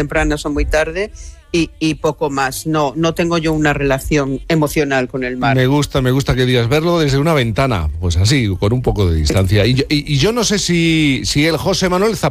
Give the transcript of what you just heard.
tempranas o muy tarde, y poco más. No tengo yo una relación emocional con el mar. Me gusta que digas verlo desde una ventana, pues así, con un poco de distancia. Y yo no sé si el José Manuel